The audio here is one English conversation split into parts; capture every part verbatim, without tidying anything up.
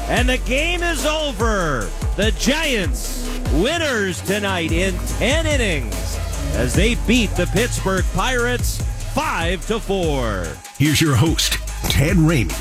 And the game is over. The Giants, winners tonight in ten innings as they beat the Pittsburgh Pirates five to four. Here's your host, Ted Ramey.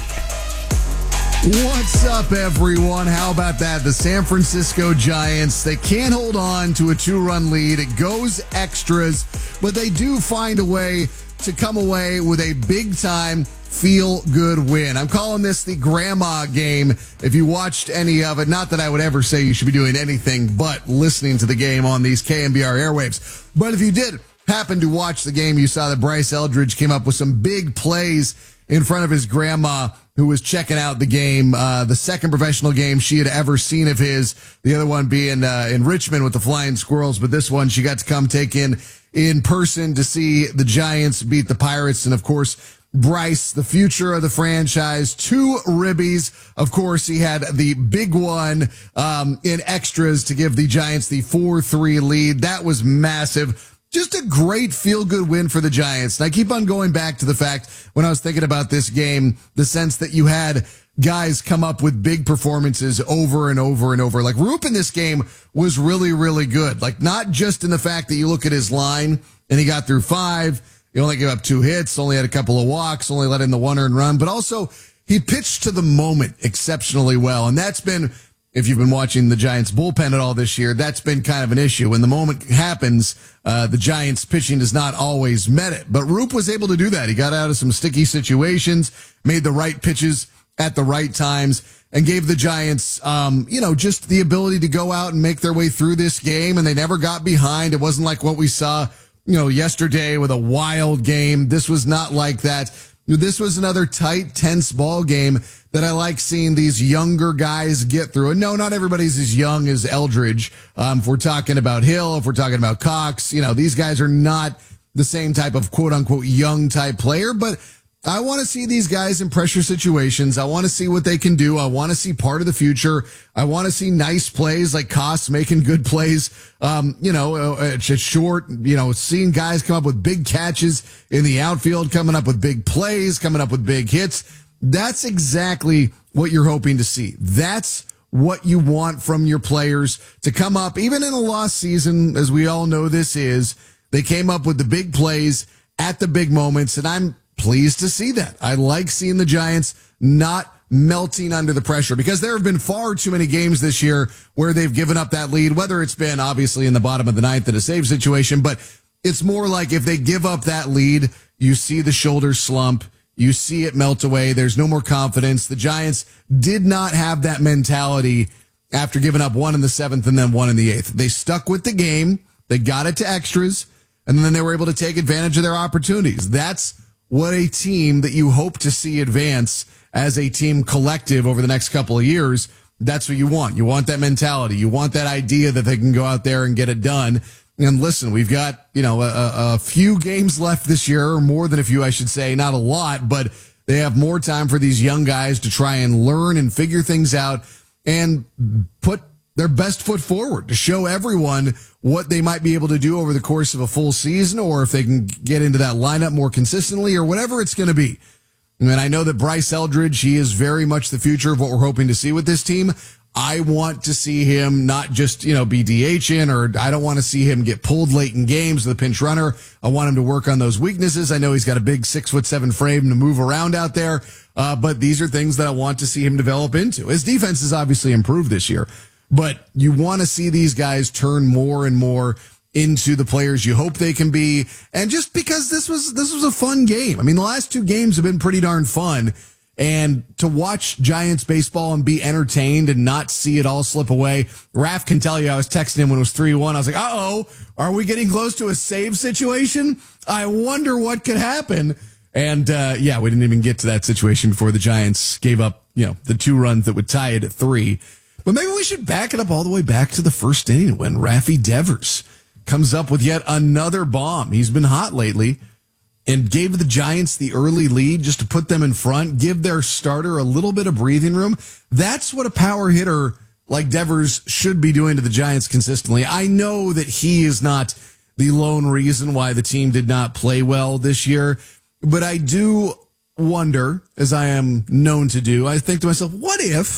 What's up, everyone? How about that? The San Francisco Giants, they can't hold on to a two-run lead. It goes extras, but they do find a way to come away with a big-time feel-good win. I'm calling this the grandma game. If you watched any of it, not that I would ever say you should be doing anything but listening to the game on these K M B R airwaves, but if you did happen to watch the game, you saw that Bryce Eldridge came up with some big plays in front of his grandma, who was checking out the game, uh, the second professional game she had ever seen of his, the other one being uh, in Richmond with the Flying Squirrels, but this one she got to come take in in person to see the Giants beat the Pirates. And of course, Bryce, the future of the franchise, two ribbies. Of course, he had the big one um, in extras to give the Giants the four three lead. That was massive. Just a great feel-good win for the Giants. And I keep on going back to the fact, when I was thinking about this game, the sense that you had guys come up with big performances over and over and over. Like, Roop in this game was really, really good. Like, not just in the fact that you look at his line, and he got through five, he only gave up two hits, only had a couple of walks, only let in the one earned run, but also he pitched to the moment exceptionally well. And that's been, if you've been watching the Giants bullpen at all this year, that's been kind of an issue. When the moment happens, uh, the Giants pitching has not always met it. But Roop was able to do that. He got out of some sticky situations, made the right pitches at the right times, and gave the Giants, um, you know, just the ability to go out and make their way through this game. And they never got behind. It wasn't like what we saw, you know, yesterday with a wild game. This was not like that. This was another tight, tense ball game that I like seeing these younger guys get through. And no, not everybody's as young as Eldridge. Um, if we're talking about Hill, if we're talking about Cox, you know, these guys are not the same type of quote unquote young type player, but I want to see these guys in pressure situations. I want to see what they can do. I want to see part of the future. I want to see nice plays like Koss making good plays. Um, you know, it's just short, you know, seeing guys come up with big catches in the outfield, coming up with big plays, coming up with big hits. That's exactly what you're hoping to see. That's what you want from your players to come up, even in a lost season, as we all know this is. They came up with the big plays at the big moments, and I'm pleased to see that. I like seeing the Giants not melting under the pressure, because there have been far too many games this year where they've given up that lead, whether it's been obviously in the bottom of the ninth in a save situation, but it's more like if they give up that lead, you see the shoulders slump. You see it melt away. There's no more confidence. The Giants did not have that mentality after giving up one in the seventh and then one in the eighth. They stuck with the game. They got it to extras, and then they were able to take advantage of their opportunities. That's what a team that you hope to see advance as a team collective over the next couple of years. That's what you want. You want that mentality. You want that idea that they can go out there and get it done. And listen, we've got, you know, a, a few games left this year, or more than a few, I should say, not a lot, but they have more time for these young guys to try and learn and figure things out and put their best foot forward to show everyone what they might be able to do over the course of a full season, or if they can get into that lineup more consistently, or whatever it's going to be. And I know that Bryce Eldridge, he is very much the future of what we're hoping to see with this team. I want to see him not just, you know, be DHing, or I don't want to see him get pulled late in games with a pinch runner. I want him to work on those weaknesses. I know he's got a big six foot seven frame to move around out there. Uh, but these are things that I want to see him develop into. His defense has obviously improved this year, but you want to see these guys turn more and more into the players you hope they can be. And just because this was, this was a fun game. I mean, the last two games have been pretty darn fun. And to watch Giants baseball and be entertained and not see it all slip away. Raph can tell you, I was texting him when it was three one. I was like, uh-oh, are we getting close to a save situation? I wonder what could happen. And, uh, yeah, we didn't even get to that situation before the Giants gave up, you know, the two runs that would tie it at three. But maybe we should back it up all the way back to the first inning when Rafi Devers comes up with yet another bomb. He's been hot lately. And gave the Giants the early lead just to put them in front, give their starter a little bit of breathing room. That's what a power hitter like Devers should be doing to the Giants consistently. I know that he is not the lone reason why the team did not play well this year, but I do wonder, as I am known to do, I think to myself, what if,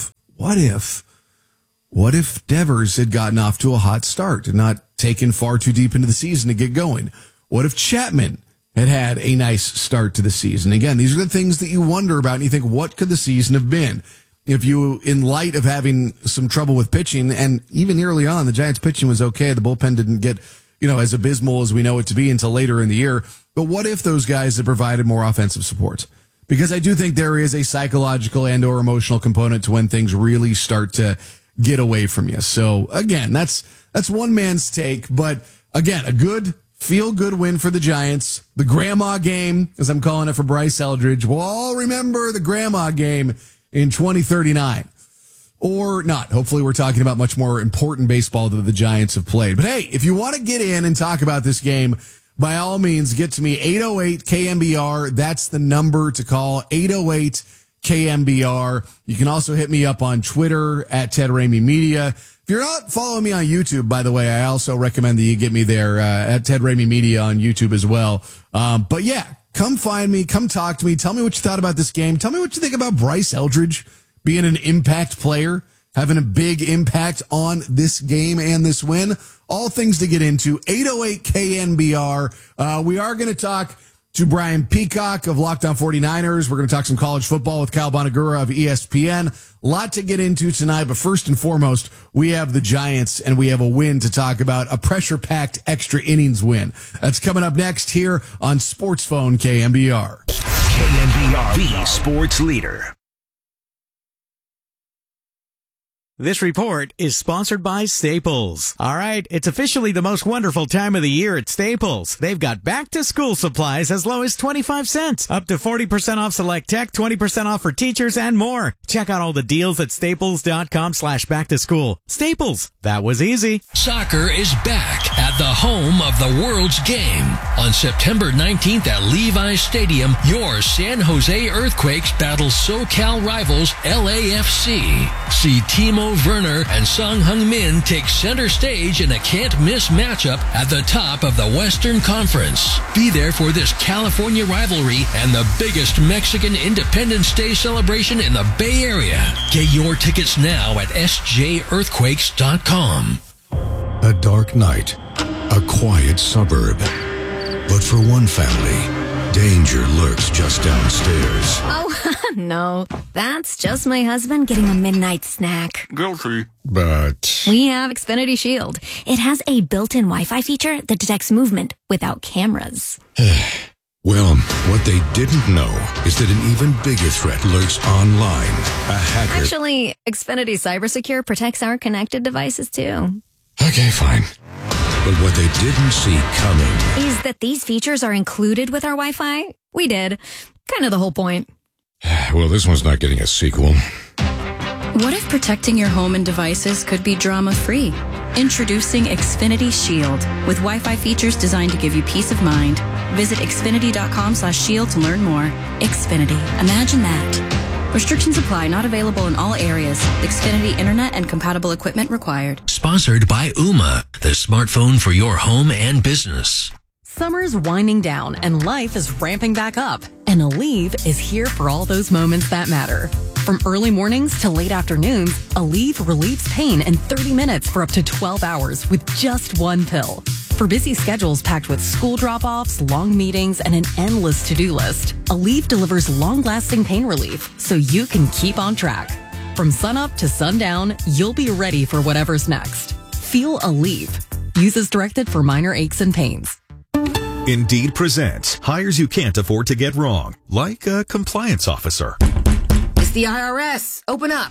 what if, what if Devers had gotten off to a hot start and not taken far too deep into the season to get going? What if Chapman had had a nice start to the season? Again, these are the things that you wonder about and you think, what could the season have been? If you, in light of having some trouble with pitching, and even early on, the Giants pitching was okay. The bullpen didn't get, you know, as abysmal as we know it to be until later in the year. But what if those guys had provided more offensive support? Because I do think there is a psychological and or emotional component to when things really start to get away from you. So again, that's, that's one man's take, but again, a good feel-good win for the Giants. The grandma game, as I'm calling it for Bryce Eldridge. We'll all remember the grandma game in twenty thirty-nine. Or not. Hopefully we're talking about much more important baseball that the Giants have played. But hey, if you want to get in and talk about this game, by all means, get to me. eight oh eight K M B R. That's the number to call. eight oh eight K M B R. You can also hit me up on Twitter at Ted Ramey Media. If you're not following me on YouTube, by the way, I also recommend that you get me there uh, at Ted Ramey Media on YouTube as well. Um, but yeah, come find me. Come talk to me. Tell me what you thought about this game. Tell me what you think about Bryce Eldridge being an impact player, having a big impact on this game and this win. All things to get into. eight oh eight K N B R. Uh, we are going to talk to Brian Peacock of Locked On forty-niners. We're going to talk some college football with Kyle Bonagura of E S P N. A lot to get into tonight, but first and foremost, we have the Giants, and we have a win to talk about, a pressure-packed extra innings win. That's coming up next here on Sports Phone K M B R. K M B R, the sports leader. This report is sponsored by Staples. All right, it's officially the most wonderful time of the year at Staples. They've got back-to-school supplies as low as twenty-five cents, up to forty percent off select tech, twenty percent off for teachers, and more. Check out all the deals at staples.com slash back-to-school. Staples, that was easy. Soccer is back at the home of the world's game. On September nineteenth at Levi's Stadium, your San Jose Earthquakes battle SoCal rivals L A F C. See Timo Werner and Sung Hung Min take center stage in a can't-miss matchup at the top of the Western Conference. Be there for this California rivalry and the biggest Mexican Independence Day celebration in the Bay Area. Get your tickets now at S J earthquakes dot com. A dark night, a quiet suburb. But for one family, danger lurks just downstairs. Oh, no. That's just my husband getting a midnight snack. Guilty. But We have Xfinity Shield. It has a built-in Wi-Fi feature that detects movement without cameras. well, what they didn't know is that an even bigger threat lurks online. A hacker. Actually, Xfinity CyberSecure protects our connected devices, too. Okay, fine. But what they didn't see coming Is that these features are included with our Wi-Fi? We did. Kind of the whole point. Well, this one's not getting a sequel. What if protecting your home and devices could be drama-free? Introducing Xfinity Shield with Wi-Fi features designed to give you peace of mind. Visit xfinity.com slash shield to learn more. Xfinity. Imagine that. Restrictions apply. Not available in all areas. Xfinity Internet and compatible equipment required. Sponsored by Ooma, the smartphone for your home and business. Summer's winding down and life is ramping back up. And Aleve is here for all those moments that matter. From early mornings to late afternoons, Aleve relieves pain in thirty minutes for up to twelve hours with just one pill. For busy schedules packed with school drop-offs, long meetings, and an endless to-do list, Aleve delivers long-lasting pain relief so you can keep on track. From sunup to sundown, you'll be ready for whatever's next. Feel Aleve. Use as directed for minor aches and pains. Indeed presents hires you can't afford to get wrong, like a compliance officer. It's the I R S. Open up.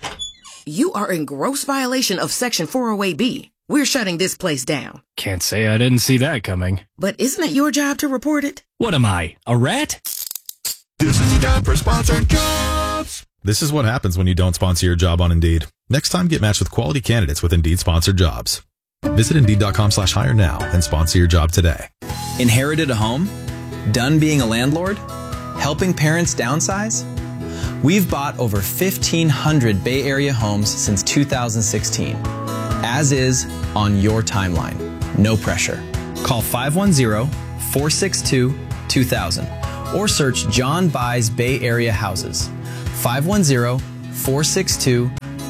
You are in gross violation of Section four oh eight B. We're shutting this place down. Can't say I didn't see that coming. But isn't it your job to report it? What am I, a rat? This is time for sponsored jobs. This is what happens when you don't sponsor your job on Indeed. Next time, get matched with quality candidates with Indeed sponsored jobs. Visit Indeed.com slash hire now and sponsor your job today. Inherited a home? Done being a landlord? Helping parents downsize? We've bought over fifteen hundred Bay Area homes since two thousand sixteen. As is, on your timeline. No pressure. Call five one zero, four six two, two thousand or search John Buys Bay Area Houses. five one zero, four six two,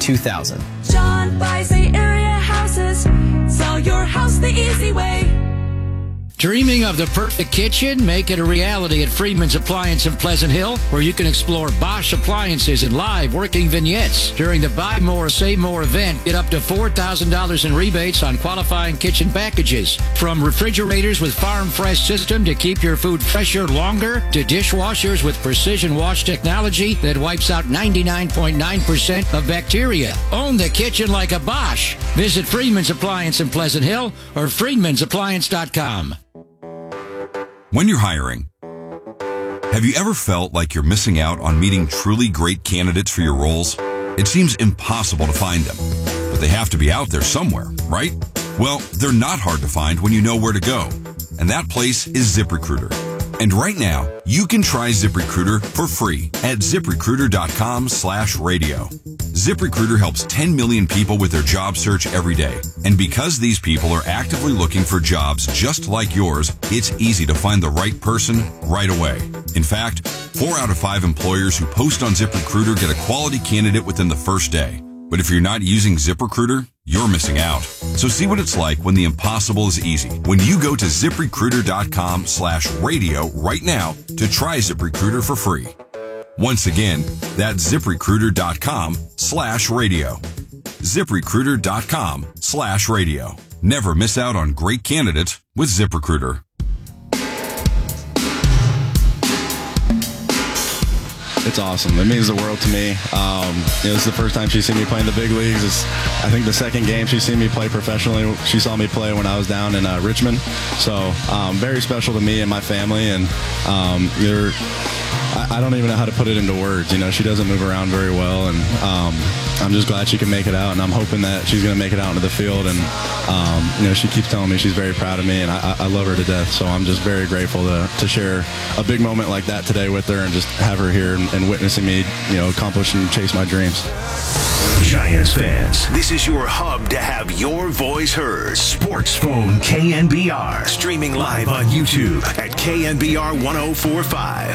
two thousand. John buys Bay Area houses. Sell your house the easy way. Dreaming of the perfect kitchen? Make it a reality at Friedman's Appliance in Pleasant Hill, where you can explore Bosch appliances and live working vignettes. During the Buy More, Save More event, get up to four thousand dollars in rebates on qualifying kitchen packages. From refrigerators with Farm Fresh system to keep your food fresher longer, to dishwashers with precision wash technology that wipes out ninety-nine point nine percent of bacteria. Own the kitchen like a Bosch. Visit Friedman's Appliance in Pleasant Hill or friedmans appliance dot com. When you're hiring, have you ever felt like you're missing out on meeting truly great candidates for your roles? It seems impossible to find them, but they have to be out there somewhere, right? Well, they're not hard to find when you know where to go, and that place is ZipRecruiter. And right now, you can try ZipRecruiter for free at ZipRecruiter.com slash radio. ZipRecruiter helps ten million people with their job search every day. And because these people are actively looking for jobs just like yours, it's easy to find the right person right away. In fact, four out of five employers who post on ZipRecruiter get a quality candidate within the first day. But if you're not using ZipRecruiter, you're missing out. So see what it's like when the impossible is easy. When you go to ZipRecruiter.com slash radio right now to try ZipRecruiter for free. Once again, that's ZipRecruiter.com slash radio. ZipRecruiter.com slash radio. Never miss out on great candidates with ZipRecruiter. It's awesome. It means the world to me. Um, you know, this is the first time she's seen me play in the big leagues. It's, I think, the second game she's seen me play professionally. She saw me play when I was down in uh, Richmond. So um, very special to me and my family. And um, you're, I, I don't even know how to put it into words. You know, she doesn't move around very well, and um, I'm just glad she can make it out. And I'm hoping that she's going to make it out into the field. And um, you know, she keeps telling me she's very proud of me, and I, I love her to death. So I'm just very grateful to to share a big moment like that today with her, and just have her here and, and witnessing me, you know, accomplish and chase my dreams. Giants fans, this is your hub to have your voice heard. Sports Phone K N B R. Streaming live on YouTube at K N B R ten forty-five.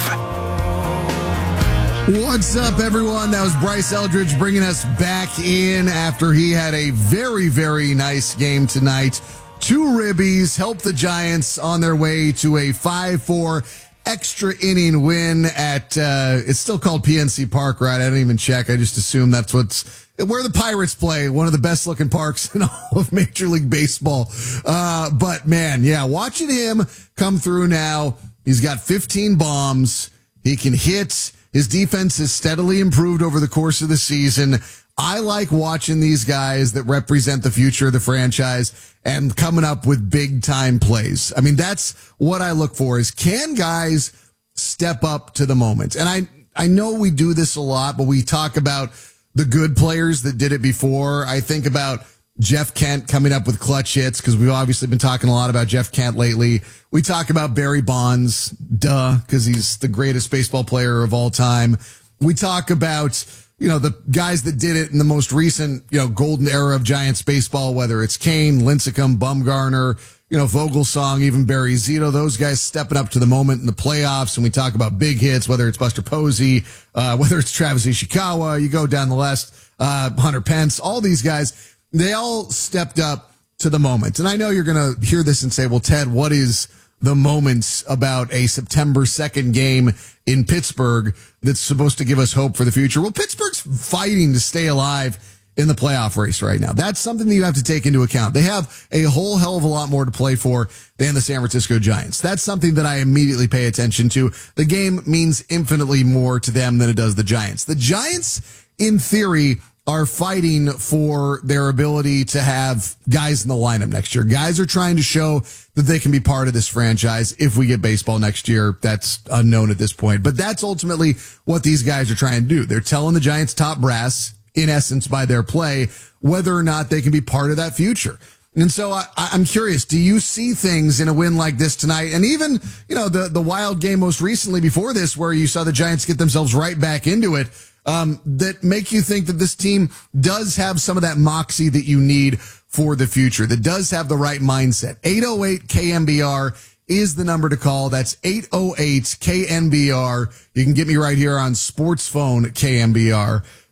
What's up, everyone? That was Bryce Eldridge bringing us back in after he had a very, very nice game tonight. Two ribbies helped the Giants on their way to a five four extra inning win at, uh, it's still called P N C Park, right? I didn't even check. I just assume that's what's where the Pirates play, one of the best looking parks in all of Major League Baseball. Uh, but man, yeah, watching him come through now, he's got fifteen bombs. He can hit. His defense has steadily improved over the course of the season. I like watching these guys that represent the future of the franchise and coming up with big time plays. I mean, that's what I look for, is can guys step up to the moment? And I, I know we do this a lot, but we talk about the good players that did it before. I think about Jeff Kent coming up with clutch hits, because we've obviously been talking a lot about Jeff Kent lately. We talk about Barry Bonds, duh, because he's the greatest baseball player of all time. We talk about, you know, the guys that did it in the most recent, you know, golden era of Giants baseball, whether it's Kane, Lincecum, Bumgarner, you know, Vogelsong, even Barry Zito, those guys stepping up to the moment in the playoffs. And we talk about big hits, whether it's Buster Posey, uh, whether it's Travis Ishikawa, you go down the list, uh, Hunter Pence, all these guys. They all stepped up to the moment. And I know you're going to hear this and say, well, Ted, what is the moment about a September second game in Pittsburgh that's supposed to give us hope for the future? Well, Pittsburgh's fighting to stay alive in the playoff race right now. That's something that you have to take into account. They have a whole hell of a lot more to play for than the San Francisco Giants. That's something that I immediately pay attention to. The game means infinitely more to them than it does the Giants. The Giants, in theory, are fighting for their ability to have guys in the lineup next year. Guys are trying to show that they can be part of this franchise if we get baseball next year. That's unknown at this point. But that's ultimately what these guys are trying to do. They're telling the Giants top brass, in essence, by their play, whether or not they can be part of that future. And so I, I'm curious, do you see things in a win like this tonight? And even, you know, the, the wild game most recently before this, where you saw the Giants get themselves right back into it, Um, that make you think that this team does have some of that moxie that you need for the future, that does have the right mindset. eight oh eight K N B R is the number to call. That's eight oh eight K N B R. You can get me right here on Sports Phone K N B R.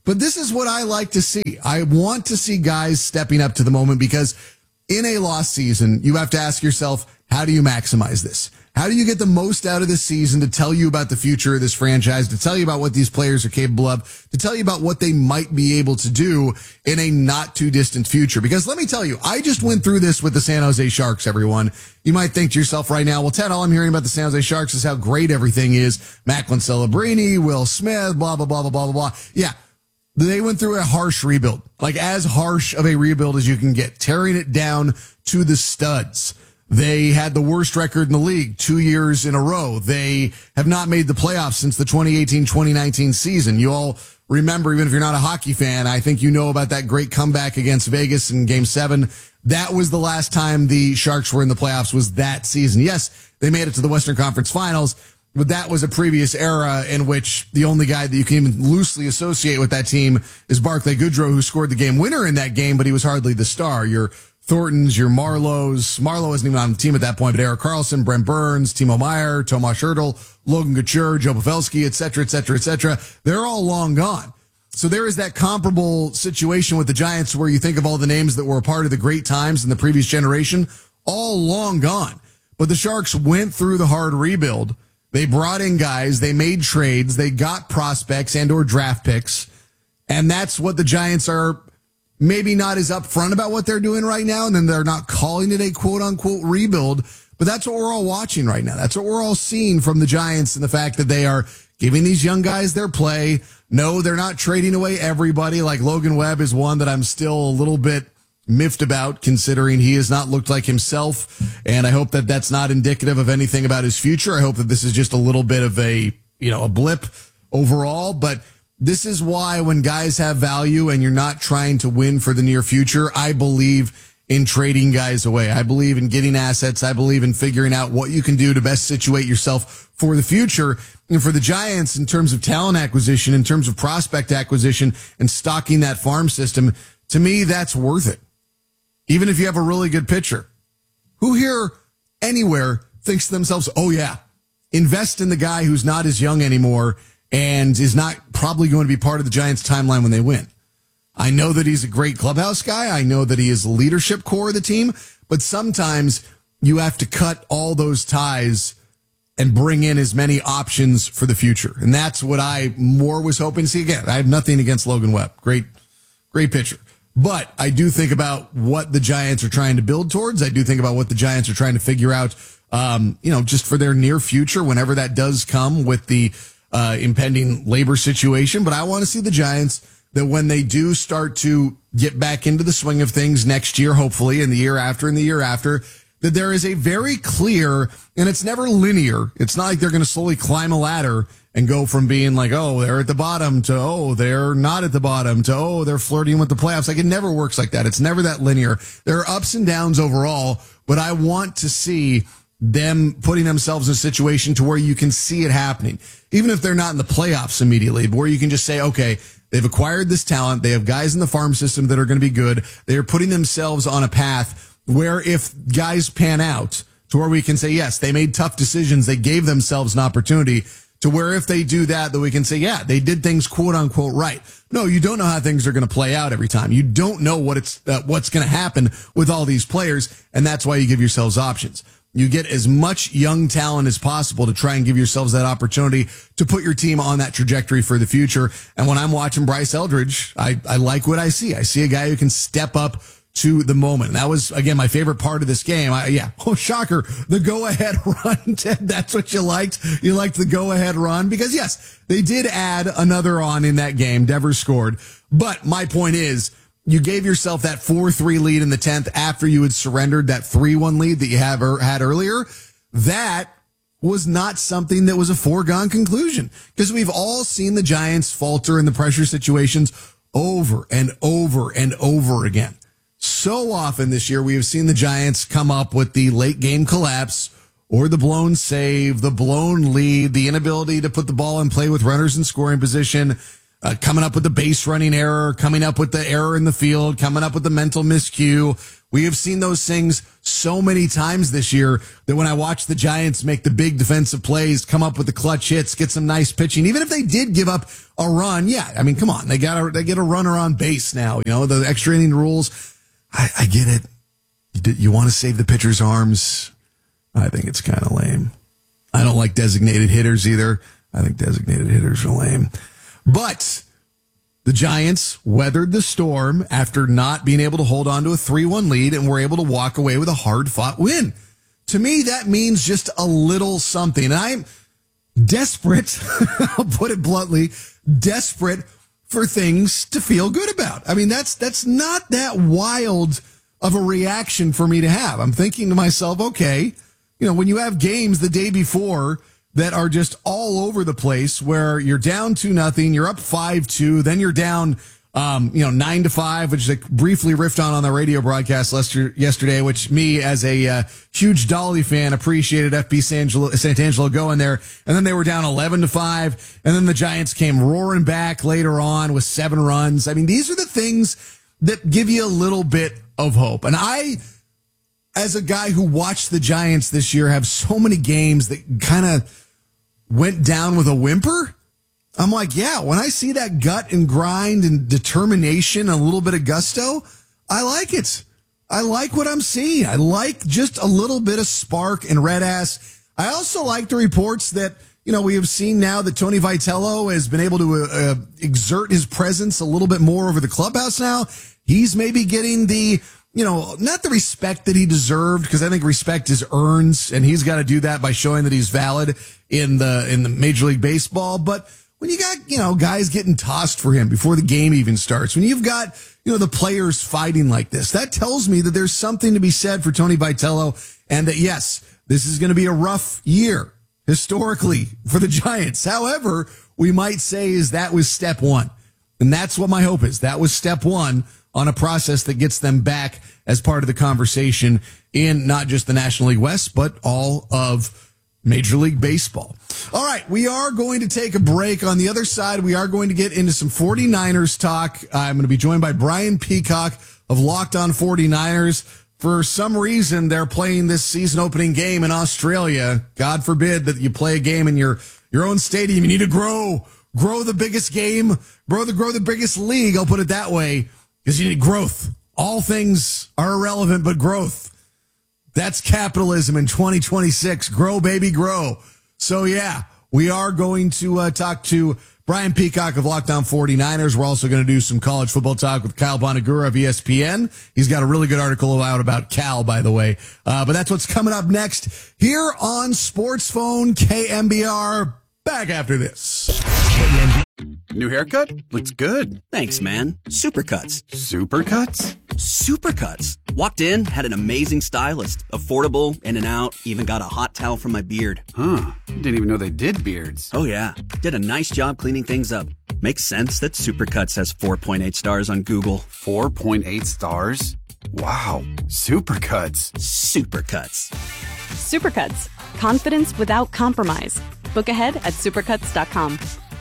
But this is what I like to see. I want to see guys stepping up to the moment because in a lost season, you have to ask yourself, how do you maximize this? How do you get the most out of this season to tell you about the future of this franchise, to tell you about what these players are capable of, to tell you about what they might be able to do in a not too distant future? Because let me tell you, I just went through this with the San Jose Sharks, everyone. You might think to yourself right now, well, Ted, all I'm hearing about the San Jose Sharks is how great everything is. Macklin Celebrini, Will Smith, blah, blah, blah, blah, blah, blah, blah. Yeah. They went through a harsh rebuild, like as harsh of a rebuild as you can get, tearing it down to the studs. They had the worst record in the league two years in a row. They have not made the playoffs since the twenty eighteen twenty nineteen season. You all remember, even if you're not a hockey fan, I think you know about that great comeback against Vegas in game seven. That was the last time the Sharks were in the playoffs, was that season. Yes, they made it to the Western Conference Finals, but that was a previous era in which the only guy that you can even loosely associate with that team is Barclay Goodrow, who scored the game winner in that game, but he was hardly the star. Your Thorntons, your Marlows. Marlowe wasn't even on the team at that point, but Erik Karlsson, Brent Burns, Timo Meier, Tomas Hertl, Logan Couture, Joe Pavelski, et cetera, et cetera, et cetera. They're all long gone. So there is that comparable situation with the Giants where you think of all the names that were a part of the great times in the previous generation, all long gone. But the Sharks went through the hard rebuild. They brought in guys, they made trades, they got prospects and or draft picks, and that's what the Giants are maybe not as upfront about what they're doing right now, and then they're not calling it a quote-unquote rebuild, but that's what we're all watching right now. That's what we're all seeing from the Giants, and the fact that they are giving these young guys their play. No, they're not trading away everybody. Like Logan Webb is one that I'm still a little bit miffed about, considering he has not looked like himself, and I hope that that's not indicative of anything about his future. I hope that this is just a little bit of a, you know, a blip overall, but this is why when guys have value and you're not trying to win for the near future, I believe in trading guys away. I believe in getting assets. I believe in figuring out what you can do to best situate yourself for the future. And for the Giants, in terms of talent acquisition, in terms of prospect acquisition and stocking that farm system, to me, that's worth it. Even if you have a really good pitcher. Who here anywhere thinks to themselves, oh yeah, invest in the guy who's not as young anymore and is not probably going to be part of the Giants' timeline when they win? I know that he's a great clubhouse guy. I know that he is the leadership core of the team, but sometimes you have to cut all those ties and bring in as many options for the future. And that's what I more was hoping to see. Again, I have nothing against Logan Webb. Great, great pitcher. But I do think about what the Giants are trying to build towards. I do think about what the Giants are trying to figure out, um, you know, just for their near future, whenever that does come with the uh, impending labor situation. But I want to see the Giants that when they do start to get back into the swing of things next year, hopefully, and the year after and the year after, that there is a very clear, and it's never linear. It's not like they're going to slowly climb a ladder and go from being like, oh, they're at the bottom to, oh, they're not at the bottom to, oh, they're flirting with the playoffs. Like, it never works like that. It's never that linear. There are ups and downs overall, but I want to see them putting themselves in a situation to where you can see it happening, even if they're not in the playoffs immediately, but where you can just say, okay, they've acquired this talent. They have guys in the farm system that are going to be good. They are putting themselves on a path where if guys pan out to where we can say, yes, they made tough decisions. They gave themselves an opportunity, to where if they do that, that we can say, yeah, they did things quote unquote right. No, you don't know how things are going to play out every time. You don't know what it's, uh, what's going to happen with all these players. And that's why you give yourselves options. You get as much young talent as possible to try and give yourselves that opportunity to put your team on that trajectory for the future. And when I'm watching Bryce Eldridge, I, I like what I see. I see a guy who can step up to the moment. And that was, again, my favorite part of this game. I, yeah. Oh, shocker. The go-ahead run, Ted. That's what you liked. You liked the go-ahead run because, yes, they did add another on in that game. Devers scored. But my point is, you gave yourself that four three lead in the tenth after you had surrendered that three one lead that you have had earlier. That was not something that was a foregone conclusion, because we've all seen the Giants falter in the pressure situations over and over and over again. So often this year, we have seen the Giants come up with the late game collapse or the blown save, the blown lead, the inability to put the ball in play with runners in scoring position. uh, coming up with the base running error, coming up with the error in the field, coming up with the mental miscue. We have seen those things so many times this year that when I watch the Giants make the big defensive plays, come up with the clutch hits, get some nice pitching, even if they did give up a run, yeah, I mean, come on, they got a, they get a runner on base now, you know, the extra inning rules. I, I get it. You, you want to save the pitcher's arms. I think it's kind of lame. I don't like designated hitters either. I think designated hitters are lame. But the Giants weathered the storm after not being able to hold on to a three one lead and were able to walk away with a hard-fought win. To me, that means just a little something. And I'm desperate, I'll put it bluntly, desperate for things to feel good about. I mean, that's that's not that wild of a reaction for me to have. I'm thinking to myself, okay, you know, when you have games the day before that are just all over the place where you're down two nothing, you're up five two, then you're down, um, you know, nine to five, which I briefly riffed on on the radio broadcast yesterday, which me as a uh, huge Dolly fan appreciated F P Santangelo going there. And then they were down eleven to five. And then the Giants came roaring back later on with seven runs. I mean, these are the things that give you a little bit of hope. And I, as a guy who watched the Giants this year have so many games that kind of went down with a whimper, I'm like, yeah, when I see that gut and grind and determination and a little bit of gusto, I like it. I like what I'm seeing. I like just a little bit of spark and red ass. I also like the reports that, you know, we have seen now that Tony Vitello has been able to uh, exert his presence a little bit more over the clubhouse now. He's maybe getting the, you know, not the respect that he deserved, because I think respect is earned, and he's got to do that by showing that he's valid in the in the Major League Baseball. But when you got, you know, guys getting tossed for him before the game even starts, when you've got, you know, the players fighting like this, that tells me that there's something to be said for Tony Vitello, and that, yes, this is going to be a rough year historically for the Giants. However, we might say is that was step one. And that's what my hope is. That was step one on a process that gets them back as part of the conversation in not just the National League West, but all of Major League Baseball. All right, we are going to take a break. On the other side, we are going to get into some 49ers talk. I'm going to be joined by Brian Peacock of Locked On 49ers. For some reason, they're playing this season opening game in Australia. God forbid that you play a game in your, your own stadium. You need to grow, grow the biggest game, grow the, grow the biggest league. I'll put it that way. Because you need growth. All things are irrelevant, but growth. That's capitalism in twenty twenty-six. Grow, baby, grow. So, yeah, we are going to uh, talk to Brian Peacock of Locked On 49ers. We're also going to do some college football talk with Kyle Bonagura of E S P N. He's got a really good article out about Cal, by the way. Uh, but that's what's coming up next here on Sports Phone K M B R. Back after this. New haircut? Looks good. Thanks, man. Supercuts. Supercuts? Supercuts. Walked in, had an amazing stylist. Affordable, in and out, even got a hot towel from my beard. Huh. Didn't even know they did beards. Oh, yeah. Did a nice job cleaning things up. Makes sense that Supercuts has four point eight stars on Google. four point eight stars? Wow. Supercuts. Supercuts. Supercuts. Confidence without compromise. Book ahead at supercuts dot com.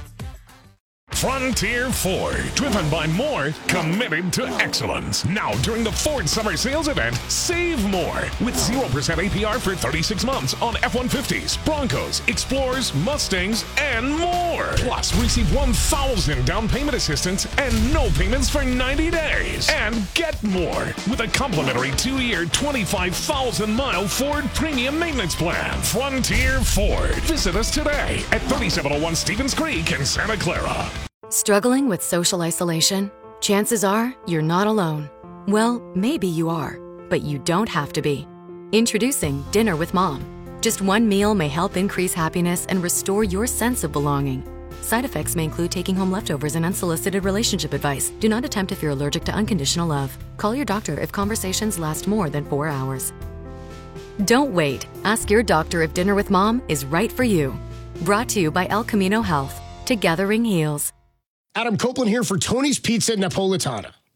Frontier Ford, driven by more, committed to excellence. Now, during the Ford Summer Sales Event, save more with zero percent A P R for thirty-six months on F one fifties, Broncos, Explorers, Mustangs, and more. Plus, receive one thousand dollars down payment assistance and no payments for ninety days. And get more with a complimentary two-year, twenty-five thousand mile Ford Premium Maintenance Plan. Frontier Ford. Visit us today at thirty-seven oh one Stevens Creek in Santa Clara. Struggling with social isolation? Chances are you're not alone. Well, maybe you are, but you don't have to be. Introducing Dinner with Mom. Just one meal may help increase happiness and restore your sense of belonging. Side effects may include taking home leftovers and unsolicited relationship advice. Do not attempt if you're allergic to unconditional love. Call your doctor if conversations last more than four hours. Don't wait. Ask your doctor if Dinner with Mom is right for you. Brought to you by El Camino Health. Together ring heals. Adam Copeland here for Tony's Pizza Napolitana.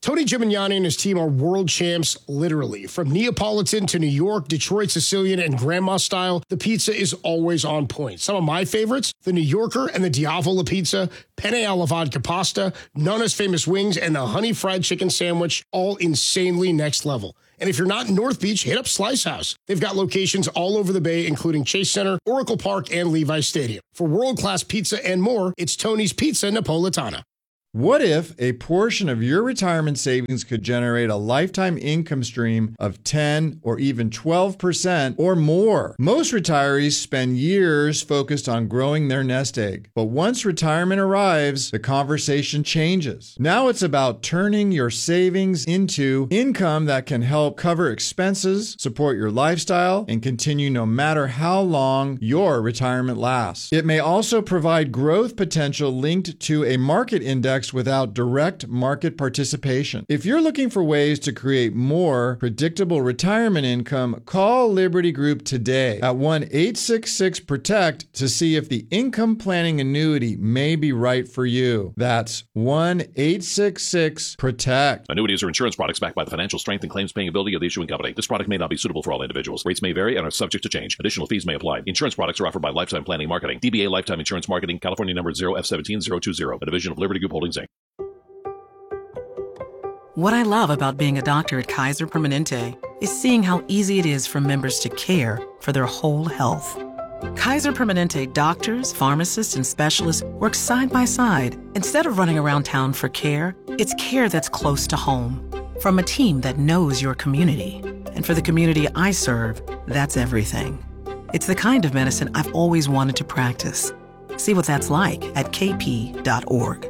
Tony Gimignani and his team are world champs, literally. From Neapolitan to New York, Detroit Sicilian, and Grandma style, the pizza is always on point. Some of my favorites, the New Yorker and the Diavola pizza, penne alla vodka pasta, Nonna's famous wings, and the honey fried chicken sandwich, all insanely next level. And if you're not in North Beach, hit up Slice House. They've got locations all over the Bay, including Chase Center, Oracle Park, and Levi Stadium. For world-class pizza and more, it's Tony's Pizza Napolitana. What if a portion of your retirement savings could generate a lifetime income stream of ten or even twelve percent or more? Most retirees spend years focused on growing their nest egg. But once retirement arrives, the conversation changes. Now it's about turning your savings into income that can help cover expenses, support your lifestyle, and continue no matter how long your retirement lasts. It may also provide growth potential linked to a market index without direct market participation. If you're looking for ways to create more predictable retirement income, call Liberty Group today at one eight six six protect to see if the income planning annuity may be right for you. That's one eight six six protect. Annuities are insurance products backed by the financial strength and claims paying ability of the issuing company. This product may not be suitable for all individuals. Rates may vary and are subject to change. Additional fees may apply. Insurance products are offered by Lifetime Planning Marketing. D B A Lifetime Insurance Marketing, California number zero F one seven zero two zero, a division of Liberty Group Holdings, Incorporated. What I love about being a doctor at Kaiser Permanente is seeing how easy it is for members to care for their whole health. Kaiser Permanente doctors, pharmacists, and specialists work side by side. Instead of running around town for care, it's care that's close to home. From a team that knows your community. And for the community I serve, that's everything. It's the kind of medicine I've always wanted to practice. See what that's like at k p dot org.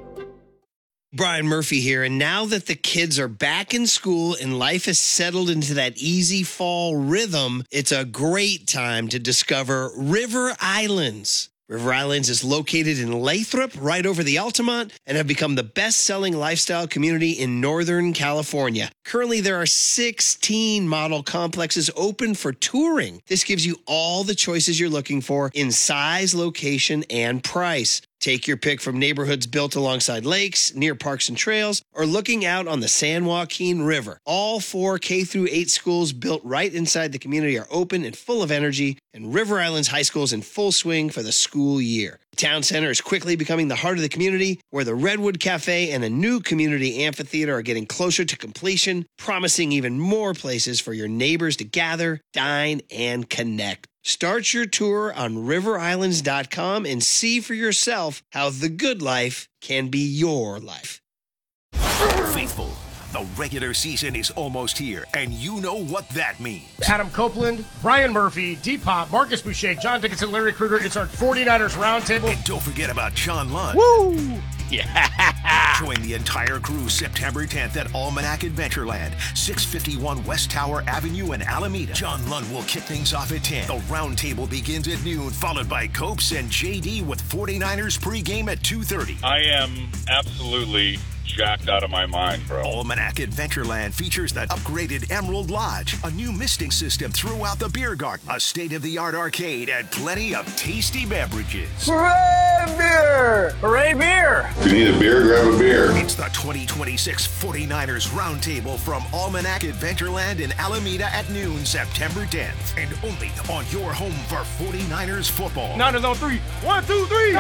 Brian Murphy here, and now that the kids are back in school and life has settled into that easy fall rhythm, it's a great time to discover River Islands. River Islands is located in Lathrop, right over the Altamont, and have become the best-selling lifestyle community in Northern California. Currently, there are sixteen model complexes open for touring. This gives you all the choices you're looking for in size, location, and price. Take your pick from neighborhoods built alongside lakes, near parks and trails, or looking out on the San Joaquin River. All four K through eight schools built right inside the community are open and full of energy, and River Islands High School is in full swing for the school year. The town center is quickly becoming the heart of the community, where the Redwood Cafe and a new community amphitheater are getting closer to completion, promising even more places for your neighbors to gather, dine, and connect. Start your tour on river islands dot com and see for yourself how the good life can be your life. Faithful, the regular season is almost here, and you know what that means. Adam Copeland, Brian Murphy, D-Pop, Marcus Boucher, John Dickinson, Larry Krueger. It's our 49ers Roundtable. And don't forget about John Lund. Woo! Yeah! Join the entire crew September tenth at Almanac Adventureland, six fifty-one West Tower Avenue in Alameda. John Lund will kick things off at ten. The Roundtable begins at noon, followed by Copes and J D with 49ers pregame at two thirty. I am absolutely jacked out of my mind, bro. Almanac Adventureland features the upgraded Emerald Lodge, a new misting system throughout the beer garden, a state-of-the-art arcade, and plenty of tasty beverages. Hooray beer! Hooray beer! If you need a beer, grab a beer. It's the twenty twenty-six 49ers Roundtable from Almanac Adventureland in Alameda at noon, September tenth. And only on your home for 49ers football. Niners on three. One, two, three.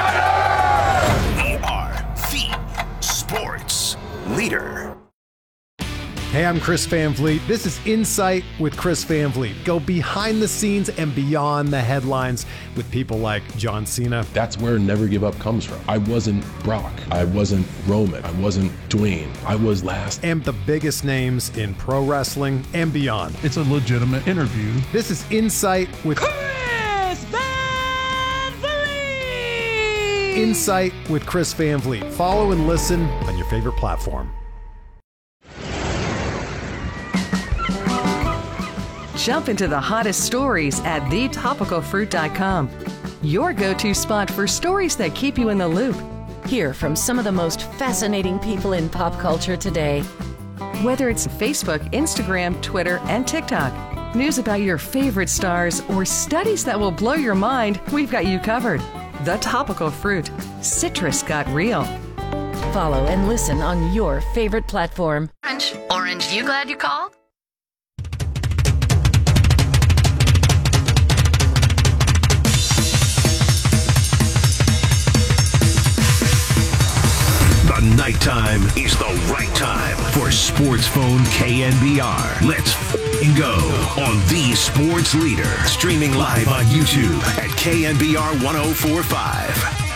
We are the sports leader. Hey, I'm Chris Van Vliet. This is Insight with Chris Van Vliet. Go behind the scenes and beyond the headlines with people like John Cena. That's where Never Give Up comes from. I wasn't Brock. I wasn't Roman. I wasn't Dwayne. I was last. And the biggest names in pro wrestling and beyond. It's a legitimate interview. This is Insight with Chris Van Vliet! Insight with Chris Van Vliet. Follow and listen on your favorite platform. Jump into the hottest stories at the topical fruit dot com. Your go-to spot for stories that keep you in the loop. Hear from some of the most fascinating people in pop culture today. Whether it's Facebook, Instagram, Twitter, and TikTok, news about your favorite stars, or studies that will blow your mind, we've got you covered. The Topical Fruit. Citrus got real. follow and listen on your favorite platform. Orange, Orange, you glad you called? The nighttime is the right time for Sports Phone K N B R. Let's f***ing go on the sports leader. Streaming live on YouTube at K N B R ten forty-five.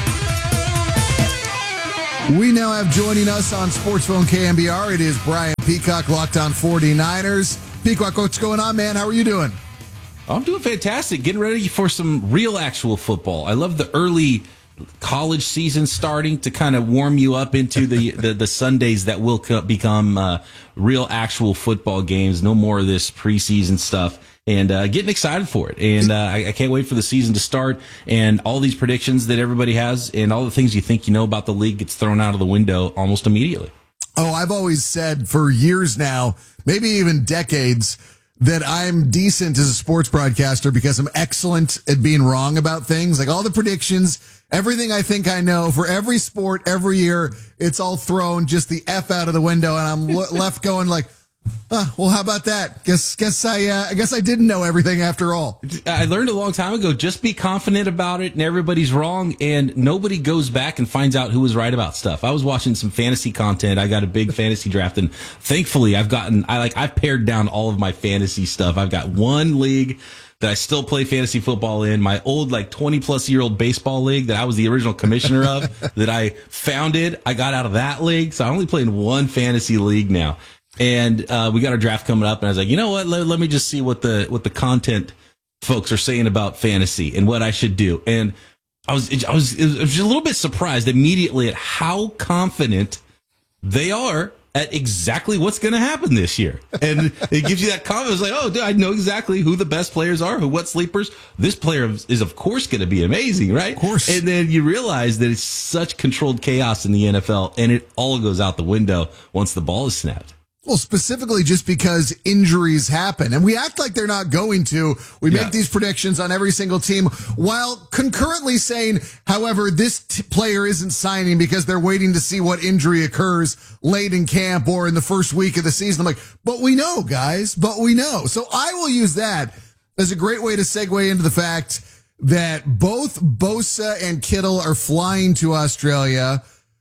We now have joining us on Sports Phone K N B R. It is Brian Peacock, Locked On forty-niners. Peacock, what's going on, man? How are you doing? I'm doing fantastic. Getting ready for some real actual football. I love the early college season starting to kind of warm you up into the, the, the Sundays that will co- become uh, real actual football games. No more of this preseason stuff. And uh, getting excited for it. And uh, I, I can't wait for the season to start. And all these predictions that everybody has and all the things you think you know about the league gets thrown out of the window almost immediately. Oh, I've always said for years now, maybe even decades, that I'm decent as a sports broadcaster because I'm excellent at being wrong about things. Like all the predictions, everything I think I know for every sport every year, it's all thrown just the F out of the window. And I'm le- left going like, Uh, well, how about that? Guess, guess I, uh, I guess I didn't know everything after all. I learned a long time ago, just be confident about it and everybody's wrong and nobody goes back and finds out who was right about stuff. I was watching some fantasy content. I got a big fantasy draft and thankfully I've gotten, I like, I've pared down all of my fantasy stuff. I've got one league that I still play fantasy football in, my old like twenty plus year old baseball league that I was the original commissioner of that I founded. I got out of that league. So I only play in one fantasy league now. And, uh, we got our draft coming up and I was like, you know what? Let, let me just see what the, what the content folks are saying about fantasy and what I should do. And I was, I was, I was a little bit surprised immediately at how confident they are at exactly what's going to happen this year. And it gives you that confidence like, oh, dude, I know exactly who the best players are, who, what sleepers. This player is, of course, going to be amazing, right? Of course. And then you realize that it's such controlled chaos in the N F L and it all goes out the window once the ball is snapped. Well, specifically just because injuries happen. And we act like they're not going to. We make yeah. these predictions on every single team while concurrently saying, however, this t- player isn't signing because they're waiting to see what injury occurs late in camp or in the first week of the season. I'm like, but we know, guys, but we know. So I will use that as a great way to segue into the fact that both Bosa and Kittle are flying to Australia.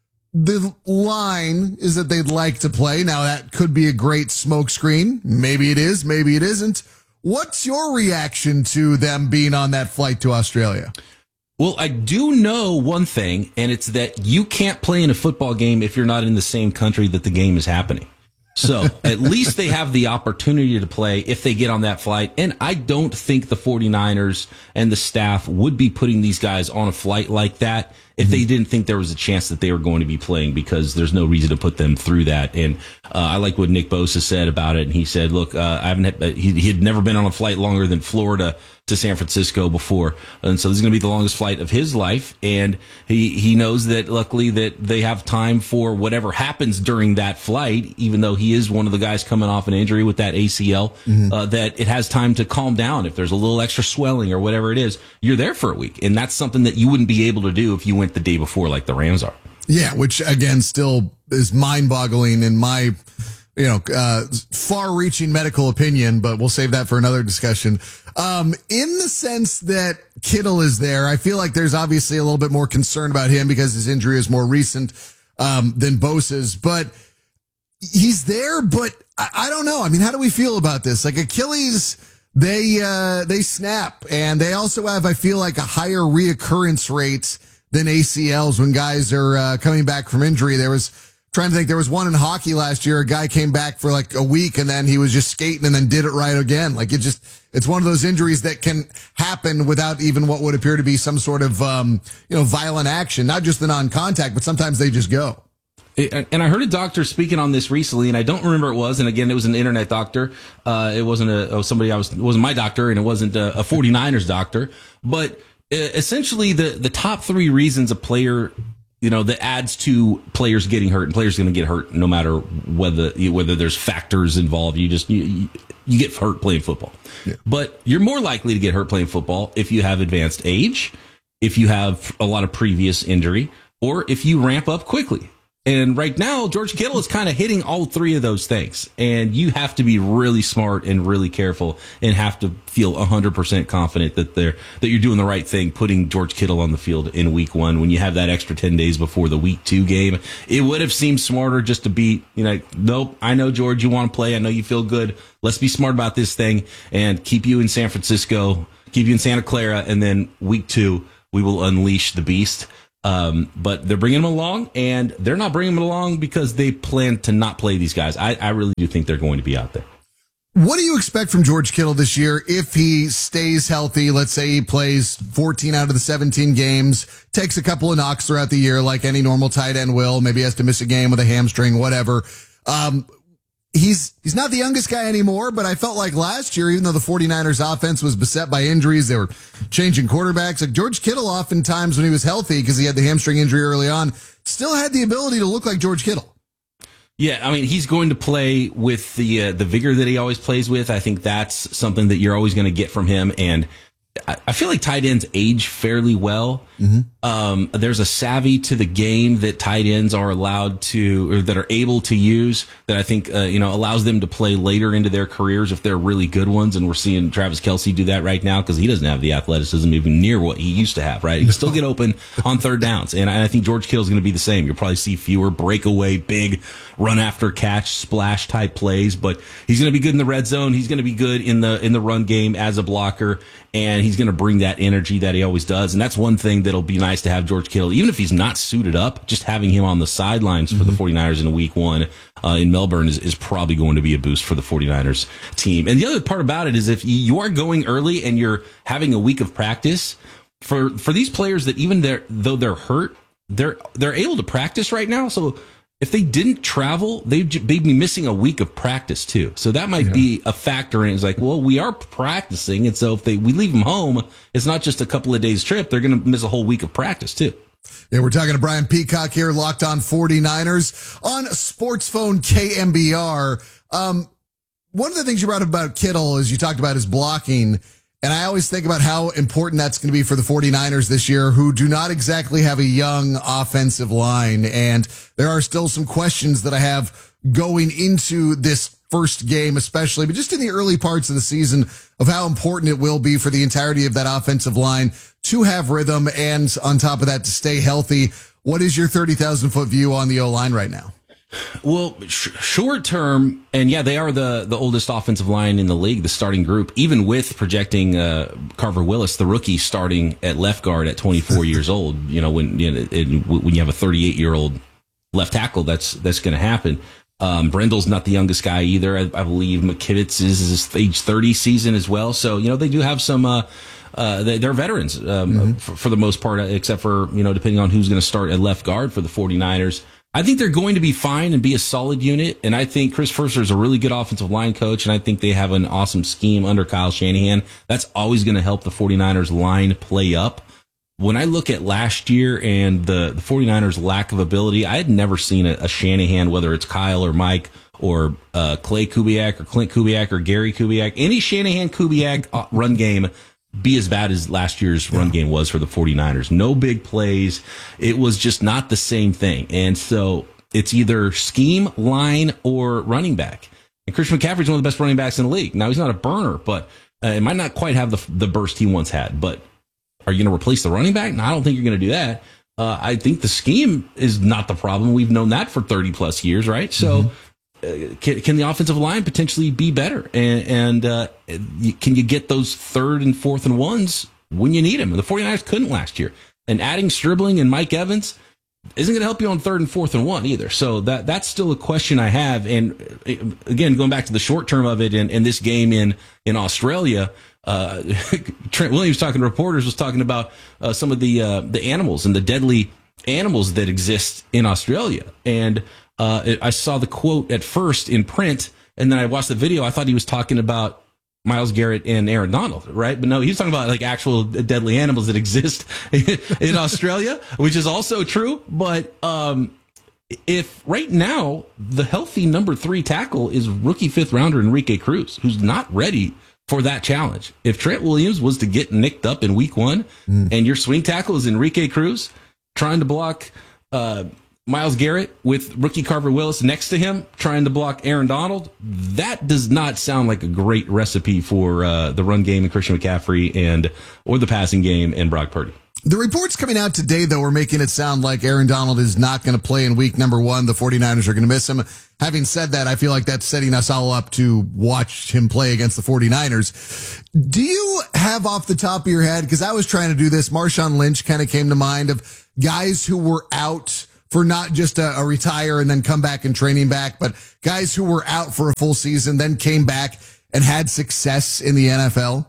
The line is that they'd like to play. Now, that could be a great smokescreen. Maybe it is. Maybe it isn't. What's your reaction to them being on that flight to Australia? Well, I do know one thing, and it's that you can't play in a football game if you're not in the same country that the game is happening. So at least they have the opportunity to play if they get on that flight. And I don't think the forty-niners and the staff would be putting these guys on a flight like that if they didn't think there was a chance that they were going to be playing, because there's no reason to put them through that. And uh, I like what Nick Bosa said about it. And he said, look, uh, I haven't had, he, he had never been on a flight longer than Florida to San Francisco before. And so this is going to be the longest flight of his life. And he, he knows that luckily that they have time for whatever happens during that flight, even though he is one of the guys coming off an injury with that A C L, mm-hmm. uh, that it has time to calm down. If there's a little extra swelling or whatever it is, you're there for a week. And that's something that you wouldn't be able to do if you went the day before like the Rams are. Yeah, which again still is mind-boggling in my, you know, uh, far-reaching medical opinion, but we'll save that for another discussion. Um, in the sense that Kittle is there, I feel like there's obviously a little bit more concern about him because his injury is more recent um, than Bosa's, but he's there, but I, I don't know. I mean, how do we feel about this? Like Achilles, they uh, they snap, and they also have, I feel like, a higher reoccurrence rate than A C Ls when guys are uh, coming back from injury. There was, trying to think, there was one in hockey last year. A guy came back for like a week and then he was just skating and then did it right again. Like it just, it's one of those injuries that can happen without even what would appear to be some sort of, um, you know, violent action, not just the non-contact, but sometimes they just go. And I heard a doctor speaking on this recently, and I don't remember who it was. And again, it was an internet doctor. Uh, it wasn't a, oh, somebody I was, it wasn't my doctor, and it wasn't a, a forty-niners doctor, but essentially the, the top three reasons a player, you know, that adds to players getting hurt, and players are going to get hurt no matter whether, whether there's factors involved. You just, you, you get hurt playing football, yeah. But you're more likely to get hurt playing football if you have advanced age, if you have a lot of previous injury, or if you ramp up quickly. And right now, George Kittle is kind of hitting all three of those things. And you have to be really smart and really careful and have to feel one hundred percent confident that they're, that you're doing the right thing, putting George Kittle on the field in week one when you have that extra ten days before the week two game. It would have seemed smarter just to be, you know, nope, I know, George, you want to play. I know you feel good. Let's be smart about this thing and keep you in San Francisco, keep you in Santa Clara, and then week two, we will unleash the beast. Um, but they're bringing him along, and they're not bringing him along because they plan to not play these guys. I, I really do think they're going to be out there. What do you expect from George Kittle this year if he stays healthy? Let's say he plays fourteen out of the seventeen games, takes a couple of knocks throughout the year like any normal tight end will, maybe has to miss a game with a hamstring, whatever. Um, He's he's not the youngest guy anymore, but I felt like last year, even though the 49ers offense was beset by injuries, they were changing quarterbacks. Like George Kittle, oftentimes when he was healthy, because he had the hamstring injury early on, still had the ability to look like George Kittle. Yeah, I mean, he's going to play with the uh, the vigor that he always plays with. I think that's something that you're always going to get from him. And I, I feel like tight ends age fairly well. Mm-hmm. Um, there's a savvy to the game that tight ends are allowed to, or that are able to use, that I think, uh, you know, allows them to play later into their careers if they're really good ones. And we're seeing Travis Kelce do that right now because he doesn't have the athleticism even near what he used to have, right? He can still get open on third downs. And I think George Kittle's going to be the same. You'll probably see fewer breakaway, big run after catch, splash type plays, but he's going to be good in the red zone. He's going to be good in the, in the run game as a blocker. And he's going to bring that energy that he always does. And that's one thing that'll be nice to have George Kittle, even if he's not suited up, just having him on the sidelines for mm-hmm. the 49ers in week one uh, in Melbourne is, is probably going to be a boost for the 49ers team. And the other part about it is if you are going early and you're having a week of practice, for, for these players that even they're, though they're hurt, they're, they're able to practice right now. So if they didn't travel, they'd, they'd be missing a week of practice too. So that might yeah. be a factor. And it's like, well, we are practicing. And so if they, we leave them home, it's not just a couple of days trip. They're going to miss a whole week of practice too. Yeah, we're talking to Brian Peacock here, Locked On 49ers on Sports Phone K M B R. Um, one of the things you brought up about Kittle is you talked about his blocking. And I always think about how important that's going to be for the 49ers this year, who do not exactly have a young offensive line. And there are still some questions that I have going into this first game, especially, but just in the early parts of the season, of how important it will be for the entirety of that offensive line to have rhythm and on top of that to stay healthy. What is your thirty thousand foot view on the O-line right now? Well, sh- short term, and yeah, they are the, the oldest offensive line in the league, the starting group, even with projecting uh, Carver Willis, the rookie, starting at left guard at twenty-four years old. You know, when you know, it, when you have a thirty-eight year old left tackle, that's that's going to happen. Um, Brendel's not the youngest guy either. I, I believe McKivitz is his age thirty season as well. So, you know, they do have some, uh, uh, they, they're veterans um, mm-hmm. for, for the most part, except for, you know, depending on who's going to start at left guard for the 49ers. I think they're going to be fine and be a solid unit. And I think Chris Furser is a really good offensive line coach. And I think they have an awesome scheme under Kyle Shanahan. That's always going to help the 49ers line play up. When I look at last year and the, the 49ers lack of ability, I had never seen a, a Shanahan, whether it's Kyle or Mike or uh, Clay Kubiak or Clint Kubiak or Gary Kubiak, any Shanahan Kubiak run game be as bad as last year's run game was for the 49ers. No big plays. It was just not the same thing. And so it's either scheme, line, or running back. And Christian McCaffrey's one of the best running backs in the league. Now, he's not a burner, but uh, it might not quite have the the burst he once had. But are you going to replace the running back? No, I don't think you're going to do that. Uh, I think the scheme is not the problem. We've known that for thirty plus years, right? So mm-hmm. uh, can, can the offensive line potentially be better? And, and uh, can you get those third and fourth and ones when you need them? The 49ers couldn't last year. And adding Stribling and Mike Evans isn't going to help you on third and fourth and one either. So that that's still a question I have. And again, going back to the short term of it and, and this game in, in Australia, uh, Trent Williams, talking to reporters, was talking about uh, some of the uh, the animals and the deadly animals that exist in Australia. And uh, it, I saw the quote at first in print, and then I watched the video. I thought he was talking about Myles Garrett and Aaron Donald, right? But no, he's talking about like actual deadly animals that exist in Australia, which is also true. But um, if right now the healthy number three tackle is rookie fifth rounder Enrique Cruz, who's not ready for that challenge. If Trent Williams was to get nicked up in week one mm. and your swing tackle is Enrique Cruz trying to block uh, Myles Garrett with rookie Carver Willis next to him trying to block Aaron Donald. That does not sound like a great recipe for uh, the run game and Christian McCaffrey and or the passing game and Brock Purdy. The reports coming out today, though, are making it sound like Aaron Donald is not going to play in week number one. The 49ers are going to miss him. Having said that, I feel like that's setting us all up to watch him play against the 49ers. Do you have off the top of your head, because I was trying to do this, Marshawn Lynch kind of came to mind, of guys who were out for not just a, a retire and then come back and training back, but guys who were out for a full season, then came back and had success in the N F L?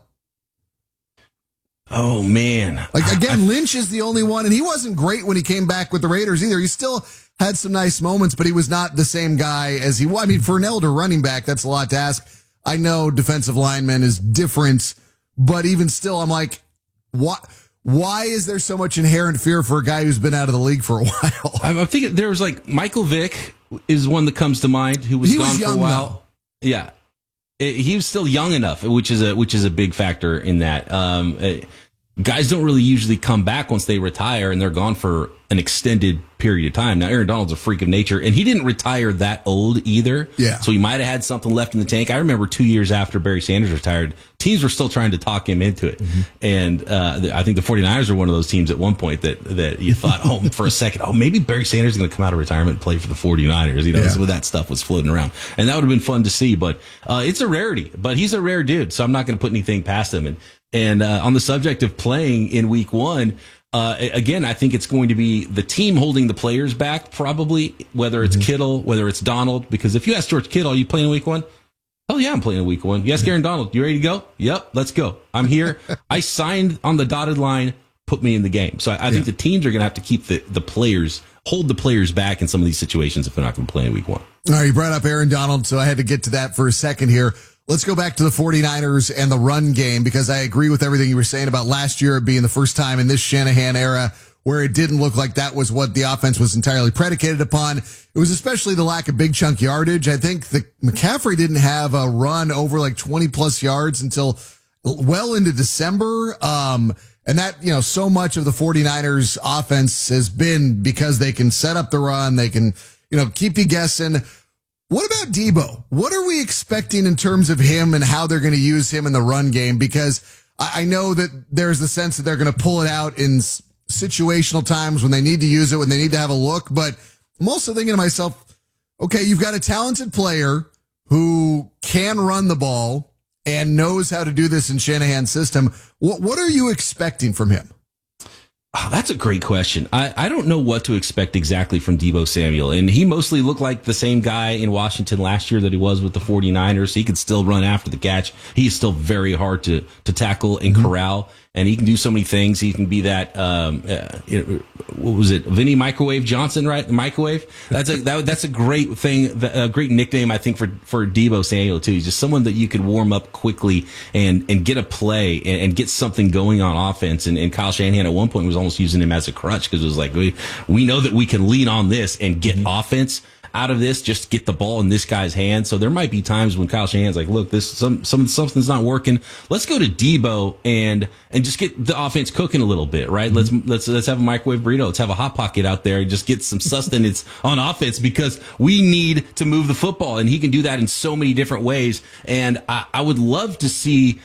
Oh, man. Like, again, Lynch is the only one, and he wasn't great when he came back with the Raiders either. He still had some nice moments, but he was not the same guy as he was. I mean, for an elder running back, that's a lot to ask. I know defensive lineman is different, but even still, I'm like, what? Why is there so much inherent fear for a guy who's been out of the league for a while? I'm thinking there was like Michael Vick is one that comes to mind who was he gone was for young, a while. Though. Yeah. It, he was still young enough, which is a which is a big factor in that. Um, it, guys don't really usually come back once they retire, and they're gone for an extended period of time. Now, Aaron Donald's a freak of nature, and he didn't retire that old either. Yeah. So he might have had something left in the tank. I remember two years after Barry Sanders retired, teams were still trying to talk him into it. Mm-hmm. And uh, I think the 49ers were one of those teams at one point that that you thought, oh, for a second, oh, maybe Barry Sanders is going to come out of retirement and play for the 49ers. You know, Yeah. some of that stuff was floating around. And that would have been fun to see. But uh, it's a rarity. But he's a rare dude, so I'm not going to put anything past him. And, and uh, on the subject of playing in week one, Uh, again, I think it's going to be the team holding the players back, probably, whether it's mm-hmm. Kittle, whether it's Donald. Because if you ask George Kittle, are you playing in week one? Hell yeah, I'm playing in week one. You ask Aaron Donald, you ready to go? Yep, let's go. I'm here. I signed on the dotted line, put me in the game. So I, I yeah. think the teams are going to have to keep the, the players, hold the players back in some of these situations if they're not going to play in week one. All right, you brought up Aaron Donald, so I had to get to that for a second here. Let's go back to the 49ers and the run game, because I agree with everything you were saying about last year being the first time in this Shanahan era where it didn't look like that was what the offense was entirely predicated upon. It was especially the lack of big chunk yardage. I think the McCaffrey didn't have a run over like twenty plus yards until well into December. Um, and that, you know, so much of the 49ers offense has been because they can set up the run. They can, you know, keep you guessing. What about Debo? What are we expecting in terms of him and how they're going to use him in the run game? Because I know that there's the sense that they're going to pull it out in situational times when they need to use it, when they need to have a look. But I'm also thinking to myself, okay, you've got a talented player who can run the ball and knows how to do this in Shanahan's system. What, what are you expecting from him? Oh, that's a great question. I, I don't know what to expect exactly from Deebo Samuel. And he mostly looked like the same guy in Washington last year that he was with the 49ers. He could still run after the catch. He's still very hard to, to tackle and mm-hmm. corral. And he can do so many things. He can be that, um, uh, what was it? Vinny Microwave Johnson, right? Microwave. That's a, that, that's a great thing, a great nickname, I think, for, for Deebo Samuel, too. He's just someone that you could warm up quickly and, and get a play and, and get something going on offense. And, and Kyle Shanahan at one point was almost using him as a crutch because it was like, we, we know that we can lean on this and get mm-hmm. offense out of this, just get the ball in this guy's hand. So there might be times when Kyle Shanahan's like, look, this some some something's not working. Let's go to Deebo and and just get the offense cooking a little bit, right? Mm-hmm. Let's let's let's have a microwave burrito. Let's have a hot pocket out there and just get some sustenance on offense because we need to move the football, and he can do that in so many different ways. And I, I would love to see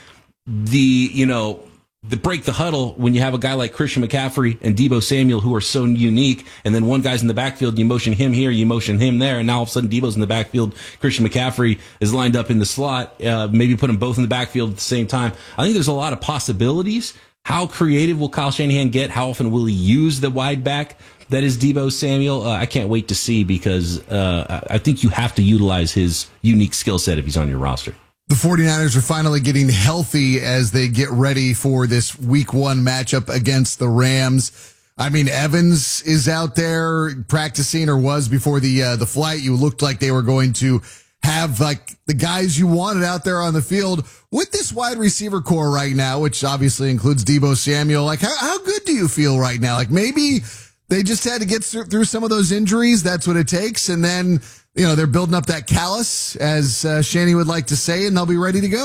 the you know. the break the huddle when you have a guy like Christian McCaffrey and Deebo Samuel who are so unique, and then one guy's in the backfield, you motion him here, you motion him there, and now all of a sudden Deebo's in the backfield, Christian McCaffrey is lined up in the slot, uh, maybe put them both in the backfield at the same time. I think there's a lot of possibilities. How creative will Kyle Shanahan get? How often will he use the wide back that is Deebo Samuel? Uh, I can't wait to see because uh, I think you have to utilize his unique skill set if he's on your roster. The 49ers are finally getting healthy as they get ready for this week one matchup against the Rams. I mean, Evans is out there practicing, or was before the uh, the flight. You looked like they were going to have like the guys you wanted out there on the field with this wide receiver core right now, which obviously includes Deebo Samuel. Like, how, how good do you feel right now? Like, maybe they just had to get through some of those injuries. That's what it takes. And then, you know, they're building up that callus, as uh, Shanny would like to say, and they'll be ready to go.